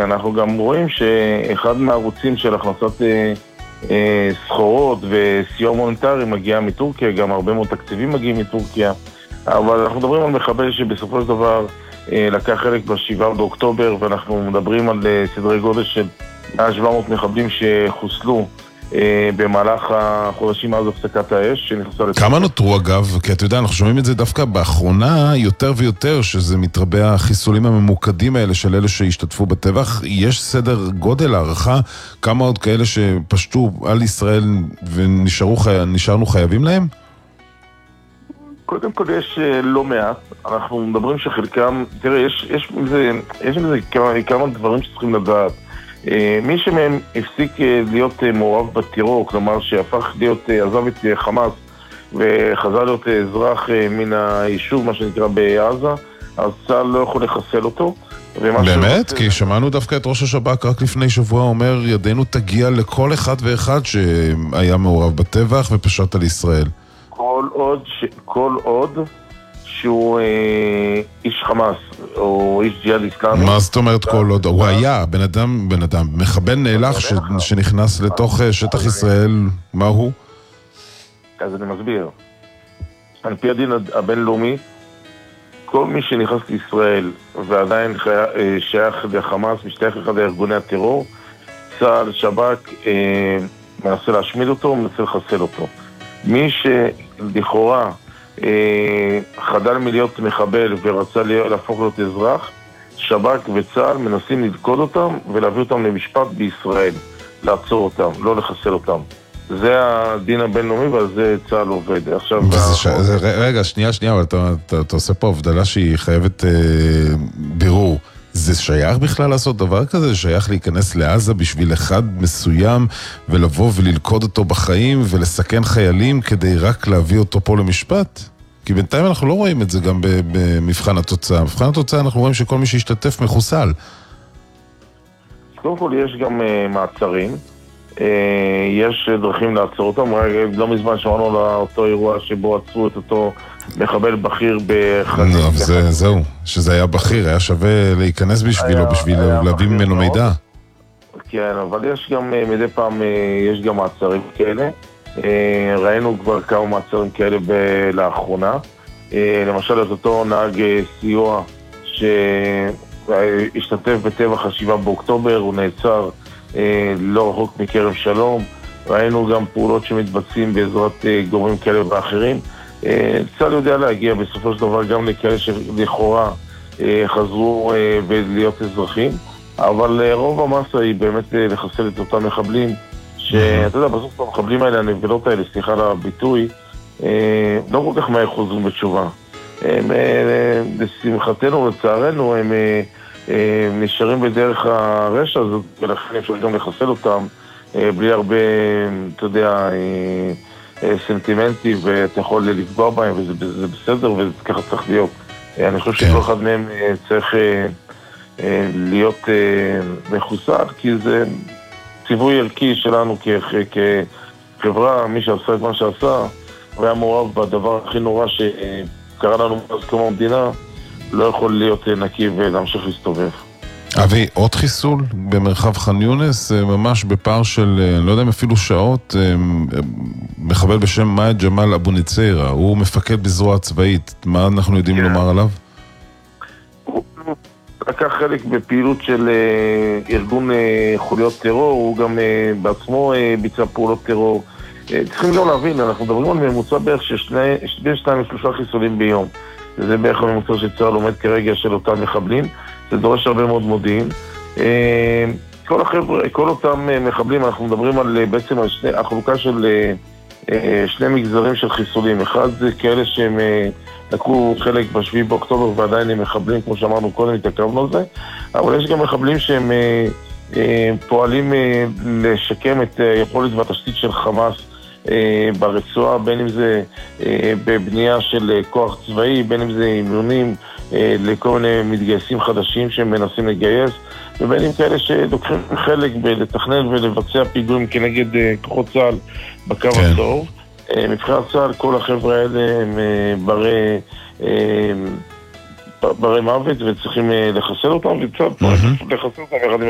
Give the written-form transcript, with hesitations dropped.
אנחנו גם רואים שאחד מהערוצים של הכנסת סחורות וסיוע מוניטרי מגיע מטורקיה, גם הרבה מאוד תקציבים מגיעים מטורקיה, אבל אנחנו מדברים על מחבל שבסופו של דבר לקח חלק ב7 באוקטובר, ואנחנו מדברים על סדרי גודל של 700 מחבלים שחוסלו במהלך החודשים אז הפסקת האש שנכנסה לתוקף. כמה נותרו אגב? כי אתה יודע, אנחנו שומעים את זה דווקא באחרונה יותר ויותר, שזה מתרבה החיסולים הממוקדים האלה של אלה שהשתתפו בטבח. יש סדר גודל, הערכה, כמה עוד כאלה שפשטו על ישראל ונשארנו חייבים להם? קודם כל יש לא מעט. אנחנו מדברים שחלקם, תראה, יש עם זה כמה דברים שצריכים לדעת. מי שמהם הפסיק להיות מעורב בטרור, כלומר שהפך להיות, עזב את חמאס וחזר להיות אזרח מן היישוב, מה שנקרא בעזה, אז צה"ל לא יכול לחסל אותו. באמת? כי שמענו דווקא את ראש השב"כ רק לפני שבוע אומר, ידינו תגיע לכל אחד ואחד שהיה מעורב בטבח ופשט על ישראל. כל עוד שהוא איש חמאס או איש ג'יהאד אסלאמי. מה זאת אומרת כל עוד? הוא היה בן אדם, מחבל נאלח שנכנס לתוך שטח ישראל. מה הוא? אז אני מסביר. על פי הדין הבינלאומי, כל מי שנכנס לישראל ועדיין שייך לחמאס, משתייך אחד לארגוני הטרור, צה"ל, שב"כ מנסה להשמיד אותו, מנסה לחסל אותו. מי שלכאורה חדל מלהיות מחבל ורצה להפוך להיות אזרח, שב"כ וצה"ל מנסים לדקוד אותם ולהביא אותם למשפט בישראל, לעצור אותם, לא לחסל אותם. זה הדין הבינלאומי ועל זה צה"ל עובד. עכשיו רגע, שנייה, אבל אתה עושה פה הבדלה שהיא חייבת בירור. זה שייך בכלל לעשות דבר כזה? זה שייך להיכנס לעזה בשביל אחד מסוים ולבוא וללכוד אותו בחיים ולסכן חיילים כדי רק להביא אותו פה למשפט? כי בינתיים אנחנו לא רואים את זה גם במבחן התוצאה. במבחן התוצאה אנחנו רואים שכל מי שהשתתף מחוסל. קודם כל יש גם מעצרים. יש דרכים לעצור אותם. לא מזמן שמענו לאותו אירוע שבו עצרו את אותו מחבל בכיר זהו, שזה היה בכיר, היה שווה להיכנס בשבילו, בשביל להביא ממנו מידע. כן, אבל יש גם, מדי פעם יש גם מעצרים כאלה. ראינו כבר כמה מעצרים כאלה לאחרונה. למשל את אותו נהג סיוע שהשתתף בטבח 7 באוקטובר, הוא נעצר לא רחוק מכרם שלום. ראינו גם פעולות שמתבצעים בעזרת גורמים כאלה ואחרים. צה"ל יודע להגיע בסופו של דבר גם לכאלה שלכאורה חזרו ולהיות אזרחים, אבל רוב המסה היא באמת לחסל את אותם מחבלים שאתה יודע, בסוף המחבלים האלה, הנבלות האלה, סליחה לביטוי, לא כל כך מהר חוזרים בתשובה. לשמחתנו ולצערנו הם נשארים בדרך הרשע הזאת, ולכן אפשר גם לחסל אותם בלי הרבה, אתה יודע, סנטימנטי, ואתה יכול לפגוע בהם, וזה בסדר, וככה צריך להיות. אני חושב שכל אחד מהם צריך להיות מחוסל, כי זה ציווי ערכי שלנו כחברה. מי שעשה את מה שעשה, והיה מעורב בדבר הכי נורא שקרה לנו מאז קום המדינה, לא יכול להיות נקי ולהמשיך להסתובב. אבי, עוד חיסול במרחב ח'אן יונס, ממש בפער של, לא יודע אם אפילו שעות, מחבל בשם מאי ג'מאל אבו ניציירה, הוא מפקד בזרוע צבאית, מה אנחנו יודעים לומר עליו? הוא לקח חלק בפעילות של ארגון חוליות טרור, הוא גם בעצמו ביצע פעולות טרור. צריכים גם להבין, אנחנו מדברים על ממוצע בערך של 2-3 חיסולים ביום. זה בערך הממוצע שצה"ל לומד כרגע של אותם מחבלים. זה דורש הרבה מאוד מודיעין. כל אותם מחבלים, אנחנו מדברים על בעצם על החלוקה של שני מגזרים של חיסולים. אחד זה כאלה שהם לקחו חלק ב7 באוקטובר ועדיין הם מחבלים, כמו שאמרנו קודם, התעכבנו על זה. אבל יש גם מחבלים שהם פועלים לשקם את יכולת והתשתית של חמאס ברצועה, בין אם זה בבנייה של כוח צבאי, בין אם זה אימונים לכל מיני מתגייסים חדשים שהם מנסים לגייס, ובין אם כאלה שלוקחים חלק בלתכנן ולבצע פיגועים כנגד כוחות צה"ל בקו הצהוב. מבחינת צה"ל כל החבר'ה האלה הם ברי מוות וצריכים לחסל אותם, וצה"ל לחסל אותם יחד עם